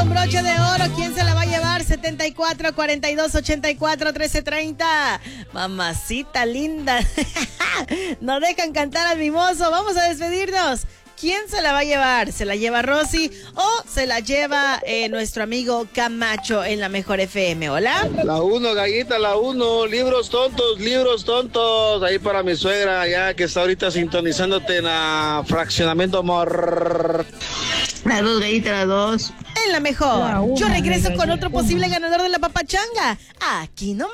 con broche de oro. ¿Quién se la va a llevar? 74 42 84 13 30. Mamacita linda. No dejan cantar al mimoso. Vamos a despedirnos. ¿Quién se la va a llevar? ¿Se la lleva Rosy o se la lleva nuestro amigo Camacho en la Mejor FM? ¿Hola? La 1, Gallita, la 1. Libros tontos. Ahí para mi suegra, ya que está ahorita sintonizándote en la Fraccionamiento Amor. La 2, Gallita, la 2. En la Mejor. La 1, Yo regreso con Gallita. otro posible ganador de la papachanga. Aquí no.